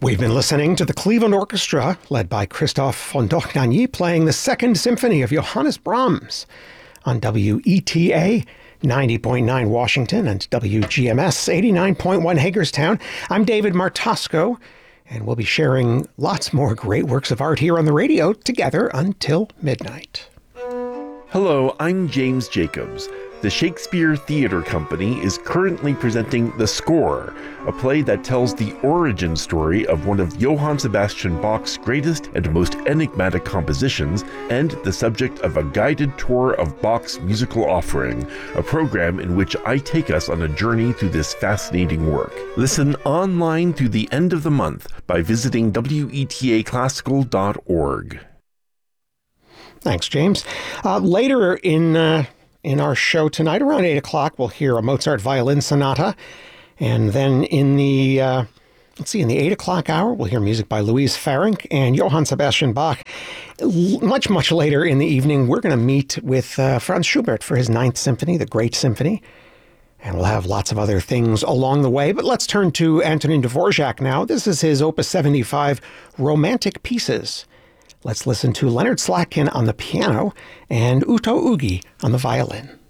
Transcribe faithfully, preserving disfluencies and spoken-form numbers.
We've been listening to the Cleveland Orchestra, led by Christophe von Dohnanyi, playing the Second Symphony of Johannes Brahms on W E T A ninety point nine Washington and W G M S eighty-nine point one Hagerstown. I'm David Martosco, and we'll be sharing lots more great works of art here on the radio together until midnight. Hello, I'm James Jacobs. The Shakespeare Theatre Company is currently presenting The Score, a play that tells the origin story of one of Johann Sebastian Bach's greatest and most enigmatic compositions, and the subject of a guided tour of Bach's musical offering, a program in which I take us on a journey through this fascinating work. Listen online through the end of the month by visiting W E T A classical dot org. Thanks, James. Uh, later in... Uh In our show tonight, around eight o'clock, we'll hear a Mozart violin sonata. And then in the, uh, let's see, in the eight o'clock hour, we'll hear music by Louise Farrenc and Johann Sebastian Bach. L- much, much later in the evening, we're going to meet with uh, Franz Schubert for his Ninth Symphony, the Great Symphony. And we'll have lots of other things along the way. But let's turn to Antonin Dvorak now. This is his Opus seventy-five, Romantic Pieces. Let's listen to Leonard Slatkin on the piano and Uto Ugi on the violin.